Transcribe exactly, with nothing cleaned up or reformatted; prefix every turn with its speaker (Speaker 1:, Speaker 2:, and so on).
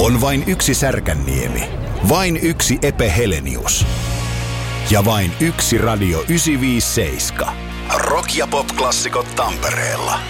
Speaker 1: On vain yksi Särkänniemi, vain yksi Epe Helenius ja vain yksi Radio yhdeksänsataaviisikymmentäseitsemän. Rock- ja pop-klassikot Tampereella.